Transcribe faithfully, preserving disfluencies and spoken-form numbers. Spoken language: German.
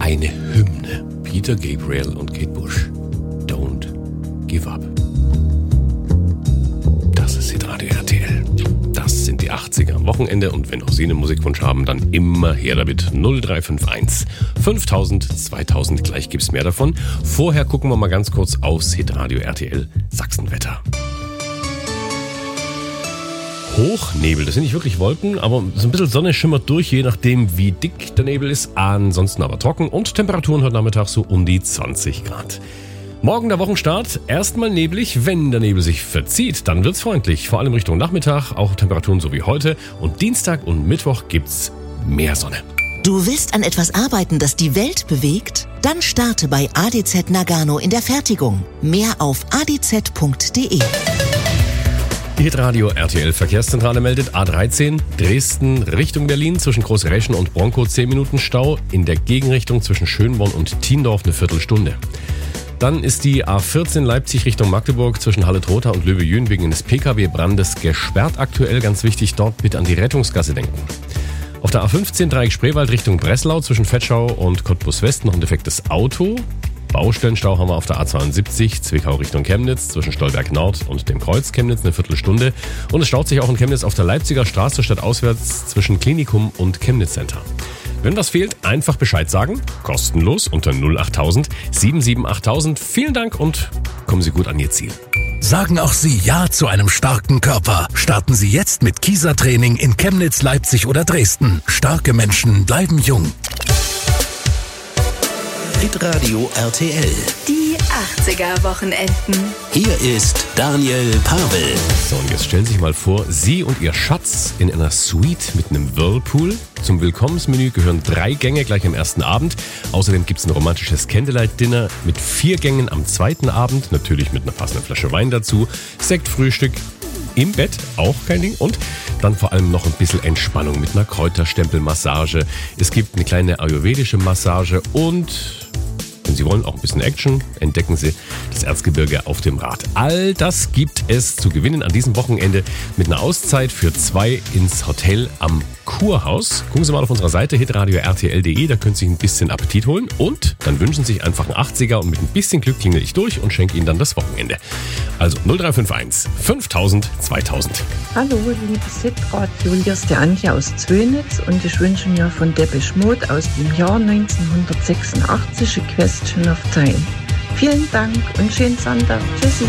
eine Hymne. Peter Gabriel und Kate Bush. Don't give up. Das ist Hitradio R T L. Das sind die achtziger am Wochenende und wenn auch Sie einen Musikwunsch haben, dann immer her damit. null drei fünf eins fünftausend zweitausend, gleich gibt's mehr davon. Vorher gucken wir mal ganz kurz aufs Hitradio R T L Sachsenwetter. Hochnebel, das sind nicht wirklich Wolken, aber so ein bisschen Sonne schimmert durch, je nachdem wie dick der Nebel ist. Ansonsten aber trocken und Temperaturen heute Nachmittag so um die zwanzig Grad. Morgen der Wochenstart, erstmal neblig, wenn der Nebel sich verzieht, dann wird's freundlich, vor allem Richtung Nachmittag, auch Temperaturen so wie heute. Und Dienstag und Mittwoch gibt's mehr Sonne. Du willst an etwas arbeiten, das die Welt bewegt? Dann starte bei A D Z Nagano in der Fertigung. Mehr auf a d z punkt d e. Die Hitradio R T L Verkehrszentrale meldet A dreizehn Dresden Richtung Berlin zwischen Großreschen und Bronkow zehn Minuten Stau, in der Gegenrichtung zwischen Schönborn und Tiendorf eine Viertelstunde. Dann ist die A vierzehn Leipzig Richtung Magdeburg zwischen Halle-Trotha und Löwe-Jühen wegen eines P K W-Brandes gesperrt aktuell. Ganz wichtig, dort bitte an die Rettungsgasse denken. Auf der A fünfzehn Dreieck Spreewald Richtung Breslau zwischen Fetschau und Cottbus West noch ein defektes Auto. Baustellenstau haben wir auf der A zweiundsiebzig Zwickau Richtung Chemnitz zwischen Stolberg Nord und dem Kreuz Chemnitz eine Viertelstunde. Und es staut sich auch in Chemnitz auf der Leipziger Straße stadtauswärts zwischen Klinikum und Chemnitz Center. Wenn was fehlt, einfach Bescheid sagen. Kostenlos unter null achttausend sieben sieben achttausend. Vielen Dank und kommen Sie gut an Ihr Ziel. Sagen auch Sie Ja zu einem starken Körper. Starten Sie jetzt mit Kieser-Training in Chemnitz, Leipzig oder Dresden. Starke Menschen bleiben jung. Hitradio R T L. Die achtziger Wochenenden. Hier ist Daniel Pavel. So, und jetzt stellen Sie sich mal vor, Sie und Ihr Schatz in einer Suite mit einem Whirlpool. Zum Willkommensmenü gehören drei Gänge gleich am ersten Abend. Außerdem gibt es ein romantisches Candlelight-Dinner mit vier Gängen am zweiten Abend. Natürlich mit einer passenden Flasche Wein dazu. Sekt, Frühstück. Im Bett, auch kein Ding. Und dann vor allem noch ein bisschen Entspannung mit einer Kräuterstempelmassage. Es gibt eine kleine ayurvedische Massage und, wenn Sie wollen, auch ein bisschen Action. Entdecken Sie das Erzgebirge auf dem Rad. All das gibt es zu gewinnen an diesem Wochenende mit einer Auszeit für zwei ins Hotel am Kurhaus. Gucken Sie mal auf unserer Seite hitradio r t l punkt d e, da können Sie sich ein bisschen Appetit holen. Und dann wünschen Sie sich einfach einen achtziger und mit ein bisschen Glück klingel ich durch und schenke Ihnen dann das Wochenende. Also null drei fünf eins fünftausend zweitausend. Hallo, liebes Hitradio, hier ist der Antje aus Zwönitz und ich wünsche mir von Depeche Mode aus dem Jahr neunzehnhundertsechsundachtzig A Question of Time. Vielen Dank und schönen Sonntag. Tschüssi.